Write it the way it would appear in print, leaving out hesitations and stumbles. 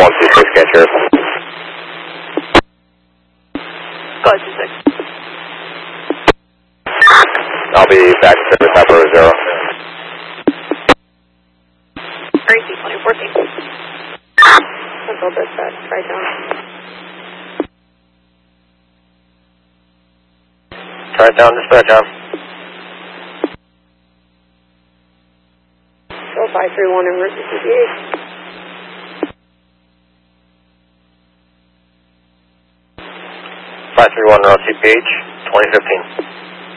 126 catcher. Go ahead, 26. I'll be back to service at Bravo 0. REC 2014. Central dispatch, Tri-Town. Tri-Town dispatch on. Show 531 emergency PH. 531 Route CPH, 2015.